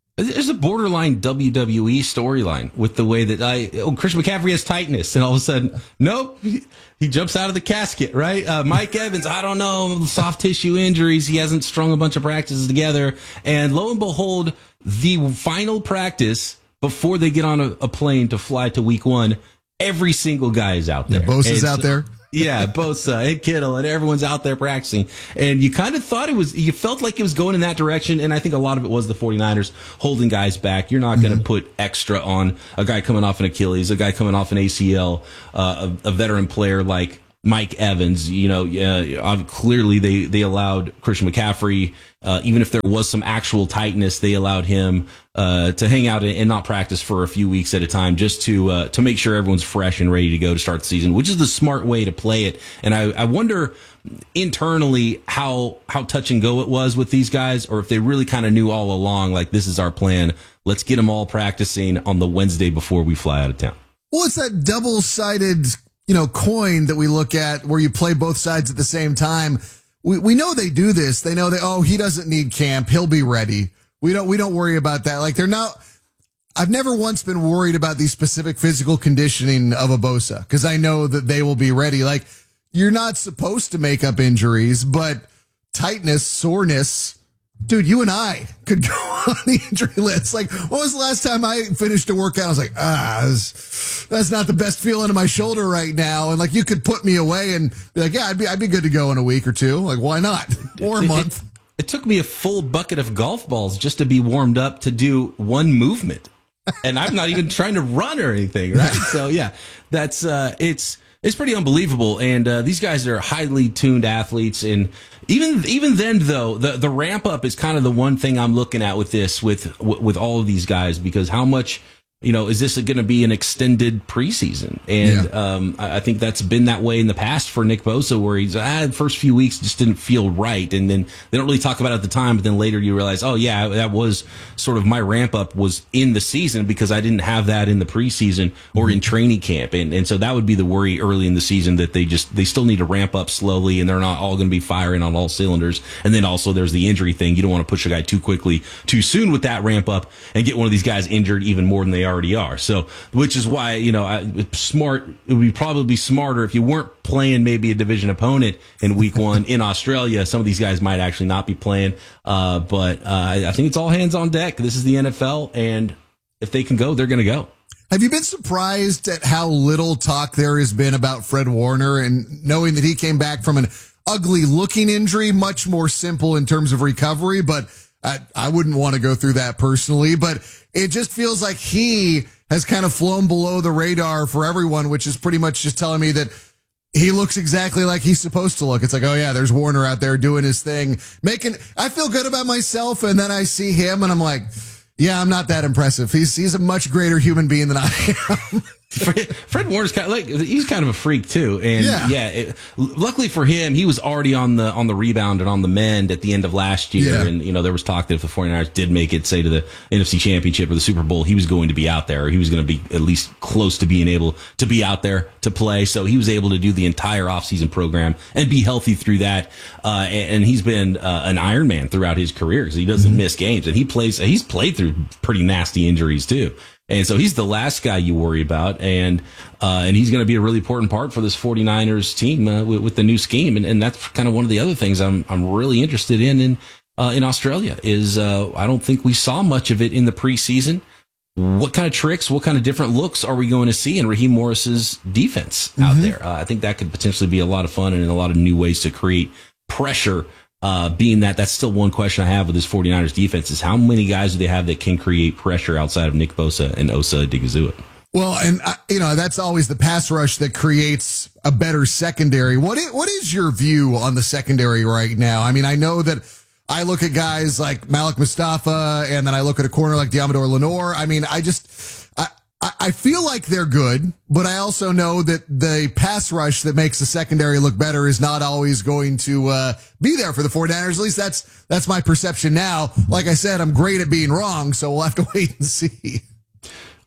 There's a borderline W W E storyline with the way that I, oh, Christian McCaffrey has tightness, and all of a sudden, nope, he, he jumps out of the casket, right? Uh, Mike Evans, I don't know, soft tissue injuries. He hasn't strung a bunch of practices together. And lo and behold, the final practice before they get on a, a plane to fly to week one, every single guy is out there. Yeah, Bosa's out there. Yeah, Bosa and Kittle and everyone's out there practicing. And you kind of thought it was, you felt like it was going in that direction. And I think a lot of it was the 49ers holding guys back. You're not going to mm-hmm. put extra on a guy coming off an Achilles, a guy coming off an A C L, uh, a, a veteran player like Mike Evans. You know, uh, clearly they, they allowed Christian McCaffrey, uh, even if there was some actual tightness, they allowed him uh, to hang out and not practice for a few weeks at a time, just to uh, to make sure everyone's fresh and ready to go to start the season, which is the smart way to play it. And I, I wonder internally how how touch and go it was with these guys, or if they really kind of knew all along, like, this is our plan. Let's get them all practicing on the Wednesday before we fly out of town. Well, it's that double-sided, you know, coin that we look at where you play both sides at the same time. We we know they do this. They know that, oh, he doesn't need camp. He'll be ready. We don't we don't worry about that. Like, they're not. I've never once been worried about the specific physical conditioning of a Bosa, because I know that they will be ready. Like, you're not supposed to make up injuries, but tightness, soreness, dude, you and I could go on the injury list. Like, when was the last time I finished a workout? I was like, ah, that's, that's not the best feeling in my shoulder right now. And like, you could put me away and be like, yeah, I'd be, I'd be good to go in a week or two. Like, why not? Or a month. It, it took me a full bucket of golf balls just to be warmed up to do one movement. And I'm not even trying to run or anything, right? So yeah, that's, uh, it's, It's pretty unbelievable, and uh, these guys are highly tuned athletes. And even even then, though, the the ramp up is kind of the one thing I'm looking at with this, with with all of these guys, because how much, you know, is this going to be an extended preseason? And yeah. um, I think that's been that way in the past for Nick Bosa, where he's ah, the first few weeks just didn't feel right, and then they don't really talk about it at the time, but then later you realize, oh yeah, that was sort of my ramp up was in the season because I didn't have that in the preseason or mm-hmm. in training camp, and and so that would be the worry early in the season, that they just they still need to ramp up slowly, and they're not all going to be firing on all cylinders. And then also there's the injury thing. You don't want to push a guy too quickly, too soon with that ramp up, and get one of these guys injured even more than they are. already are. So, which is why, you know, I, smart, it would be probably smarter if you weren't playing maybe a division opponent in week one in Australia. Some of these guys might actually not be playing. Uh, but uh, I think it's all hands on deck. This is the N F L, and if they can go, they're going to go. Have you been surprised at how little talk there has been about Fred Warner, and knowing that he came back from an ugly looking injury, much more simple in terms of recovery, but I, I wouldn't want to go through that personally, but it just feels like he has kind of flown below the radar for everyone, which is pretty much just telling me that he looks exactly like he's supposed to look. It's like, oh yeah, there's Warner out there doing his thing, making, I feel good about myself. And then I see him and I'm like, yeah, I'm not that impressive. He's, he's a much greater human being than I am. Fred, Fred Warner's kind of like, he's kind of a freak too. And yeah, yeah it, luckily for him, he was already on the, on the rebound and on the mend at the end of last year. Yeah. And, you know, there was talk that if the 49ers did make it, say, to the N F C Championship or the Super Bowl, he was going to be out there, or he was going to be at least close to being able to be out there to play. So he was able to do the entire offseason program and be healthy through that. Uh, and, and he's been uh, an Iron Man throughout his career, because he doesn't mm-hmm. miss games, and he plays, he's played through pretty nasty injuries too. And so he's the last guy you worry about, and uh, and he's going to be a really important part for this 49ers team uh, with, with the new scheme. And, and that's kind of one of the other things I'm I'm really interested in in uh, in Australia is uh, I don't think we saw much of it in the preseason. What kind of tricks, what kind of different looks are we going to see in Raheem Morris's defense out mm-hmm. there? Uh, I think that could potentially be a lot of fun and a lot of new ways to create pressure. Uh, being that that's still one question I have with this 49ers defense is how many guys do they have that can create pressure outside of Nick Bosa and Osa Odighizuwa? Well, and uh, you know, that's always the pass rush that creates a better secondary. What is, what is your view on the secondary right now? I mean, I know that I look at guys like Malik Mustafa, and then I look at a corner like Diamador Lenore. I mean, I just, I, I feel like they're good, but I also know that the pass rush that makes the secondary look better is not always going to uh, be there for the 49ers. At least that's that's my perception now. Like I said, I'm great at being wrong, so we'll have to wait and see.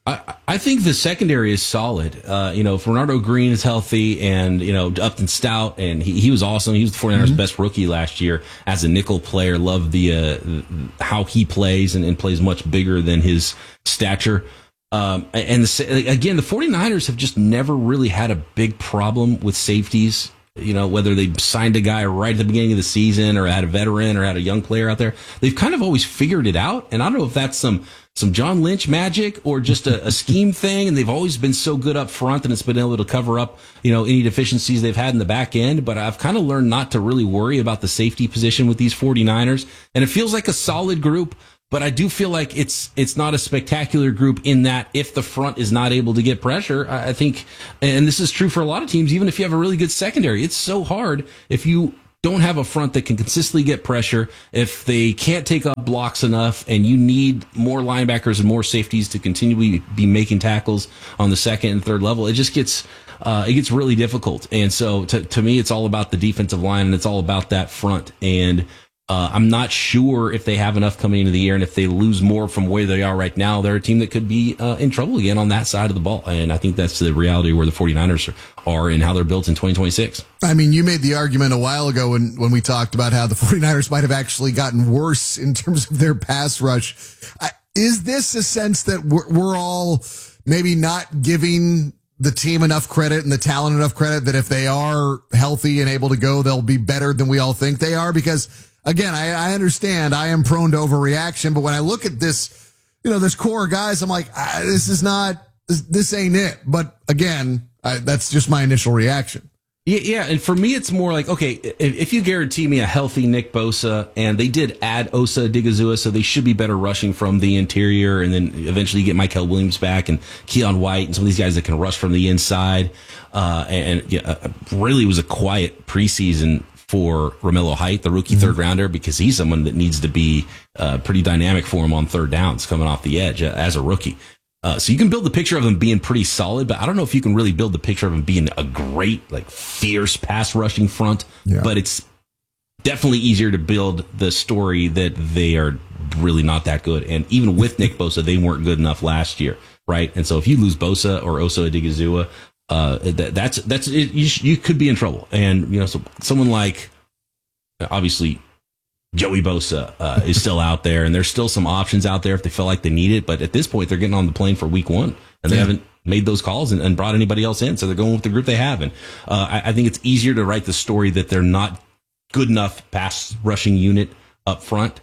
I, I think the secondary is solid. Uh, you know, if Bernardo Green is healthy and, you know, Upton Stout, and he, he was awesome. He was the 49ers' mm-hmm. best rookie last year as a nickel player. Love the, uh, how he plays and, and plays much bigger than his stature. Um, and the, again, the 49ers have just never really had a big problem with safeties. You know, whether they signed a guy right at the beginning of the season or had a veteran or had a young player out there, they've kind of always figured it out. And I don't know if that's some, some John Lynch magic or just a, a scheme thing. And they've always been so good up front and it's been able to cover up, you know, any deficiencies they've had in the back end. But I've kind of learned not to really worry about the safety position with these 49ers. And it feels like a solid group. But I do feel like it's it's not a spectacular group in that if the front is not able to get pressure, I think, and this is true for a lot of teams, even if you have a really good secondary, it's so hard if you don't have a front that can consistently get pressure, if they can't take up blocks enough, and you need more linebackers and more safeties to continually be making tackles on the second and third level, it just gets uh, it gets really difficult. And so to, to me, it's all about the defensive line, and it's all about that front. And Uh, I'm not sure if they have enough coming into the year, and if they lose more from where they are right now, they're a team that could be uh, in trouble again on that side of the ball. And I think that's the reality where the 49ers are and how they're built in twenty twenty-six. I mean, you made the argument a while ago when, when we talked about how the 49ers might have actually gotten worse in terms of their pass rush. I, is this a sense that we're, we're all maybe not giving the team enough credit and the talent enough credit that if they are healthy and able to go, they'll be better than we all think they are? Because again, I, I understand I am prone to overreaction, but when I look at this, you know, this core of guys, I'm like, ah, this is not, this, this ain't it. But again, I, that's just my initial reaction. Yeah, yeah, and for me, it's more like, okay, if, if you guarantee me a healthy Nick Bosa, and they did add Osa Odigizua, so they should be better rushing from the interior, and then eventually you get Michael Williams back and Keon White and some of these guys that can rush from the inside. Uh, and, and yeah, really was a quiet preseason for Romello Height, the rookie mm-hmm. third rounder, because he's someone that needs to be uh, pretty dynamic for him on third downs coming off the edge uh, as a rookie. Uh, so you can build the picture of him being pretty solid, but I don't know if you can really build the picture of him being a great, like, fierce pass rushing front. Yeah. But it's definitely easier to build the story that they are really not that good. And even with Nick Bosa, they weren't good enough last year, right? And so if you lose Bosa or Osa Odigizua, Uh, that, that's, that's, it, you, sh- you could be in trouble. And, you know, so someone like, obviously, Joey Bosa, uh, is still out there, and there's still some options out there if they feel like they need it. But at this point, they're getting on the plane for week one, and they yeah. haven't made those calls and, and brought anybody else in. So they're going with the group they have. And, uh, I, I think it's easier to write the story that they're not good enough pass rushing unit up front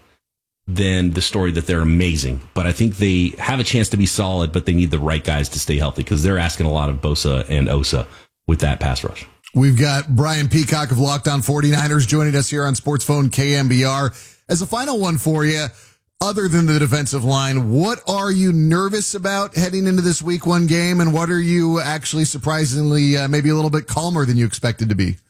than the story that they're amazing. But I think they have a chance to be solid, but they need the right guys to stay healthy, because they're asking a lot of Bosa and Osa with that pass rush. We've got Brian Peacock of Locked On 49ers joining us here on Sports Phone K M B R. As a final one for you, other than the defensive line, what are you nervous about heading into this week one game, and what are you actually surprisingly uh, maybe a little bit calmer than you expected to be?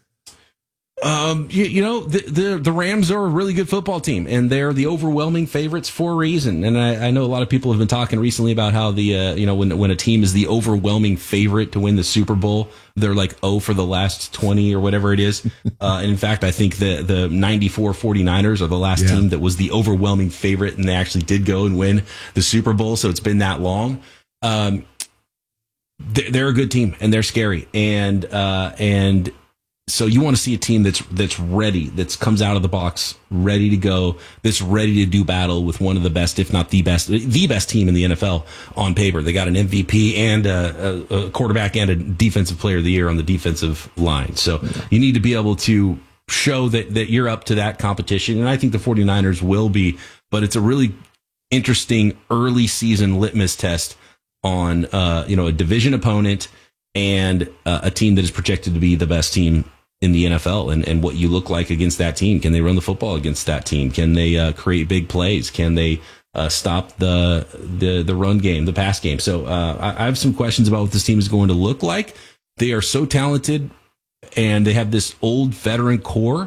Um, you, you know, the, the, the Rams are a really good football team, and they're the overwhelming favorites for a reason. And I, I know a lot of people have been talking recently about how the, uh, you know, when, when a team is the overwhelming favorite to win the Super Bowl, they're like oh for the last twenty or whatever it is. Uh, and in fact, I think the, the ninety-four 49ers are the last yeah. team that was the overwhelming favorite, and they actually did go and win the Super Bowl. So it's been that long. Um, they're, they're a good team, and they're scary. And, uh, and, So you want to see a team that's that's ready, that comes out of the box, ready to go, that's ready to do battle with one of the best, if not the best, the best team in the N F L on paper. They got an M V P and a, a, a quarterback and a defensive player of the year on the defensive line. So you need to be able to show that, that you're up to that competition. And I think the 49ers will be, but it's a really interesting early season litmus test on, uh, you know, a division opponent and uh, a team that is projected to be the best team in the N F L, and, and what you look like against that team. Can they run the football against that team? Can they uh, create big plays? Can they uh, stop the, the the run game, the pass game? So uh, I, I have some questions about what this team is going to look like. They are so talented, and they have this old veteran core.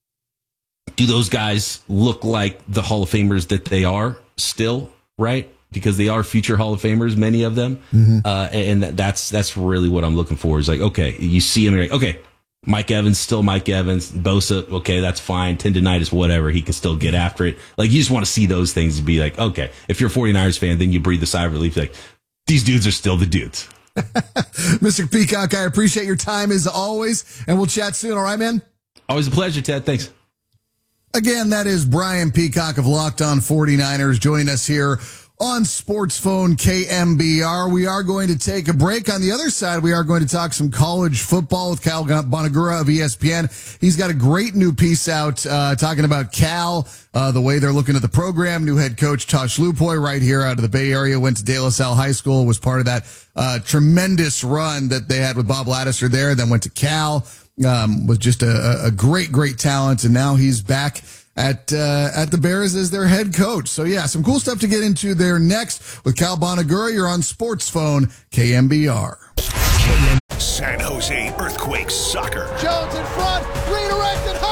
Do those guys look like the Hall of Famers that they are still, right? Because they are future Hall of Famers, many of them. Mm-hmm. Uh, and that, that's that's really what I'm looking for, is like, okay, you see him, you're like, okay, Mike Evans, still Mike Evans. Bosa, okay, that's fine. Tendinitis, whatever. He can still get after it. Like, you just want to see those things and be like, okay, if you're a 49ers fan, then you breathe a sigh of relief. Like, these dudes are still the dudes. Mister Peacock, I appreciate your time as always, and we'll chat soon. All right, man? Always a pleasure, Ted. Thanks. Again, that is Brian Peacock of Locked On forty-niners joining us here on Sports Phone K M B R. We are going to take a break. On the other side, we are going to talk some college football with Cal Bonagura of E S P N. He's got a great new piece out uh, talking about Cal, uh, the way they're looking at the program. New head coach Tosh Lupoy right here out of the Bay Area, went to De La Salle High School, was part of that uh, tremendous run that they had with Bob Ladouceur there, then went to Cal, um, was just a, a great, great talent, and now he's back at uh, at the Bears as their head coach. So, yeah, some cool stuff to get into there next with Cal Bonagura. You're on Sports Phone, K M B R. San Jose Earthquakes Soccer. Jones in front, redirected,